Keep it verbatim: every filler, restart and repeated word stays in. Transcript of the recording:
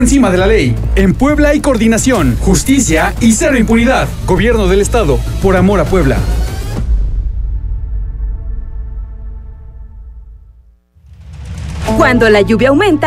Encima de la ley. En Puebla hay coordinación, justicia y cero impunidad. Gobierno del Estado, por amor a Puebla. Cuando la lluvia aumenta,